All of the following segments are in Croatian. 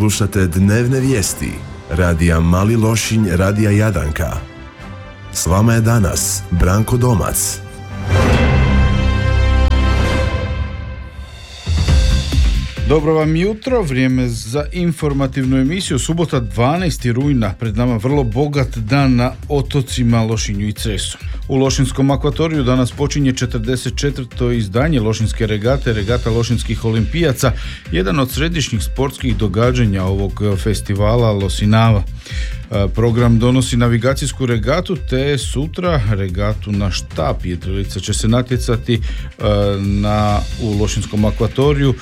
Slušate dnevne vijesti radija Mali Lošinj, radija Jadranka. S vama je danas Branko Domac. Dobro vam jutro, vrijeme za informativnu emisiju. Subota 12. rujna, pred nama vrlo bogat dan na otocima Lošinju i Cresu. U Lošinskom akvatoriju danas počinje 44. izdanje Lošinske regate, regata Lošinskih olimpijaca, jedan od središnjih sportskih događanja ovog festivala Losinava. Program donosi navigacijsku regatu, te sutra regatu na štap. Jedrilica će se natjecati u Lošinskom akvatoriju.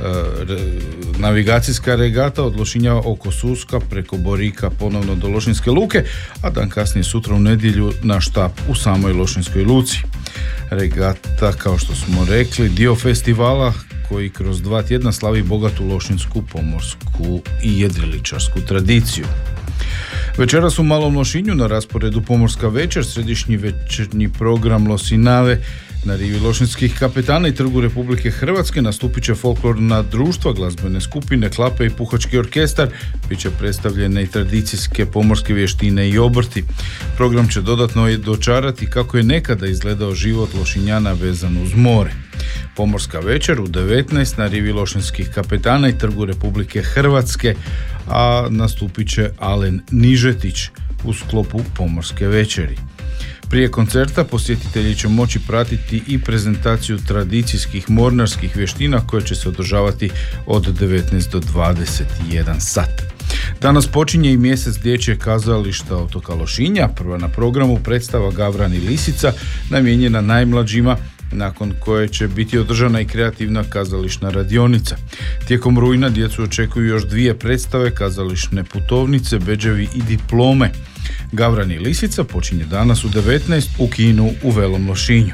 Navigacijska regata od Lošinja oko Suska preko Borika ponovno do Lošinske luke, a dan kasnije sutra u nedjelju na štap u samoj Lošinskoj luci. Regata, kao što smo rekli, dio festivala koji kroz 2 tjedna slavi bogatu lošinsku, pomorsku i jedriličarsku tradiciju. Večeras u Malom Lošinju na rasporedu Pomorska večer, središnji večernji program Losinave. Na rivi Lošinskih kapetana i Trgu Republike Hrvatske nastupit će folklorna društva, glazbene skupine, klape i puhački orkestar, bit će predstavljene i tradicijske pomorske vještine i obrti. Program će dodatno dočarati kako je nekada izgledao život Lošinjana vezan uz more. Pomorska večer u 19 na rivi Lošinskih kapetana i Trgu Republike Hrvatske, a nastupit će Alen Nižetić u sklopu Pomorske večeri. Prije koncerta posjetitelji će moći pratiti i prezentaciju tradicijskih mornarskih vještina koje će se održavati od 19 do 21 sat. Danas počinje i mjesec dječjeg kazališta otoka Lošinja. Prva na programu predstava Gavran i Lisica, namijenjena najmlađima, nakon koje će biti održana i kreativna kazališna radionica. Tijekom rujna djecu očekuju još 2 predstave, kazališne putovnice, bedževi i diplome. Gavran i Lisica počinje danas u 19 u kinu u Velom Lošinju.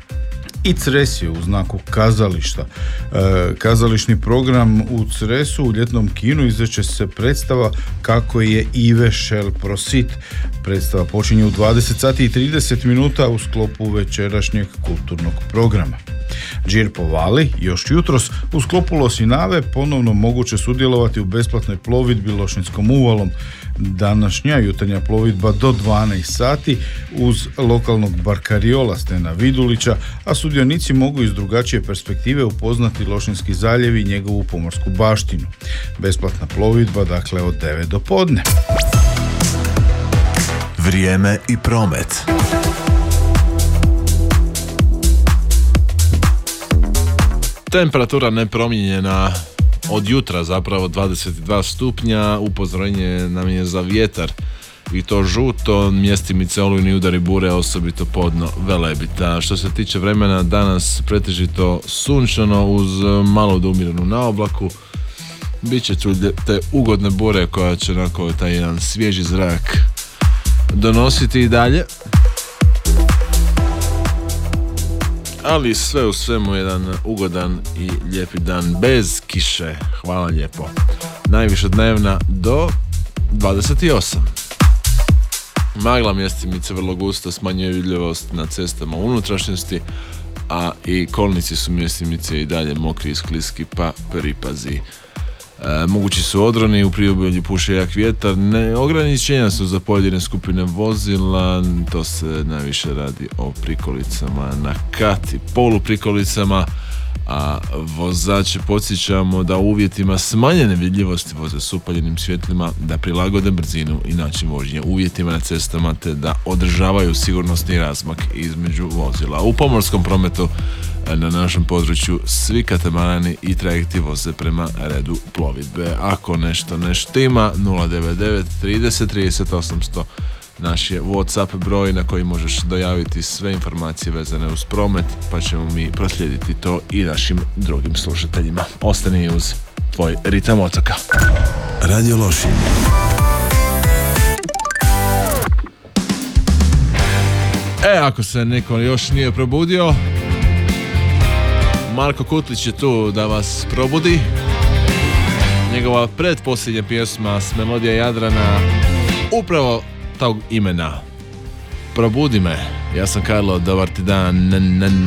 I Cres je u znaku kazališta. Kazališni program u Cresu u ljetnom kinu izreće se predstava Kako je Ive Šel prosit. Predstava počinje u 20 sati i 30 minuta u sklopu večerašnjeg kulturnog programa. Džir po Vali još jutros u sklopu Losinave ponovno moguće sudjelovati u besplatnoj plovidbi Lošinskom uvalom. Današnja jutarnja plovidba do 12 sati uz lokalnog barkariola Stena Vidulića, a sudionici mogu iz drugačije perspektive upoznati Lošinski zaljev i njegovu pomorsku baštinu. Besplatna plovidba, dakle, od 9 do podne. Vrijeme i promet. Temperatura nepromijenjena od jutra, zapravo 22 stupnja, upozorenje nam je za vjetar i to žuto, mjestimice olujni udari bure, osobito podno Velebita. Što se tiče vremena, danas pretežito sunčano uz malo do umjerenu naoblaku. Biće te ugodne bure koja će onako taj jedan svježi zrak donositi i dalje. Ali sve u svemu jedan ugodan i lijepi dan bez kiše. Hvala lijepo. Najviša dnevna do 28. Magla mjestimice vrlo gusto, smanjuje vidljivost na cestama unutrašnjosti, a i kolnici su mjestimice i dalje mokri i skliski, pa pripazi. Mogući su odroni, u priobalju puše jak vjetar, ograničenja su za pojedine skupine vozila, to se najviše radi o prikolicama na kat i poluprikolicama, a vozače podsjećamo da u uvjetima smanjene vidljivosti voze s upaljenim svjetlima, da prilagode brzinu i način vožnje uvjetima na cestama, te da održavaju sigurnosni razmak između vozila. U pomorskom prometu na našem području svi katamarani i trajekti voze prema redu plovidbe. Ako nešto ne štima, 099 30 30 800 naš je WhatsApp broj na koji možeš dojaviti sve informacije vezane uz promet, pa ćemo mi proslijediti to i našim drugim slušateljima. Ostani uz tvoj ritam otoka. Radio Lošinj. Ako se neko još nije probudio, Marko Kutlić je tu da vas probudi. Njegova pretposljednja pjesma s melodija Jadrana upravo tog imena. Probudi me. Ja sam Karlo, dobar ti dan.